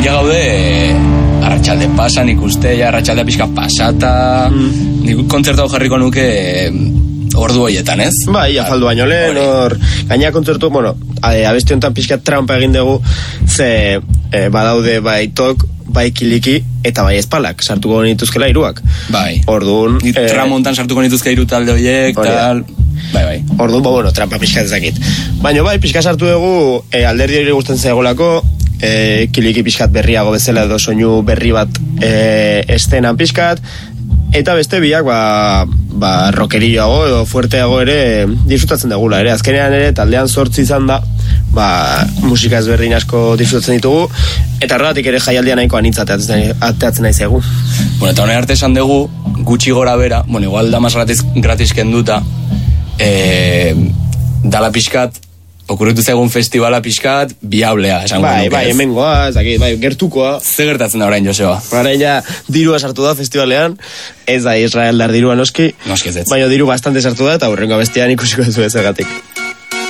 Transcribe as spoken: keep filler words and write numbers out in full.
ja gaude arratsalde pasan ikuste, ja arratsaldea pixka pasata, mm. nik kontzertu hau jarriko nuke ordu horietan, ez? Bai, afaldu baino lehen, hor, gaina kontzertu, bueno, abesti honetan pixka trampa egin dugu, ze e, badaude bai tok, bai kiliki, eta bai espalak, sartuko nituzkela hiruak. Bai. Orduan... E, tramontan sartuko nituzke hiru talde horiek, tal... Bai, bai. Orduan, ba, bueno, trampa pixka ezakit. Baina bai, pixka sartu dugu, e, alderdi hori gusten zaigolako, e, kiliki pixkat berriago bezala edo soinu berri bat e, estenan pixkat, eta beste biak, ba, ba rockerilloago edo fuerteago ere disfrutatzen dugula, ere. Azkenean ere, taldean zortzi izan da, ba, musika ezberdin asko disfrutatzen ditugu, eta horregatik ere jaialdia nahiko anitza ateatzen nahi zegu. Bueno, eta honen arte esan dugu, gutxi gora bera, bueno, igual damas gratis, gratis kenduta, e, dala pixkat, okurritu zaigun festivala pixkat, biablea, esango bai, nuke. Bai, hemen goa, ezakit, bai, gertukoa. Ze gertatzen da orain, Joseba? Orain ja, dirua sartu da festivalean, ez da Israel dar dirua noski. Noski ez ez. Baina diru bastante sartu da, eta hurrengo bestean ikusiko duzu ezagatik.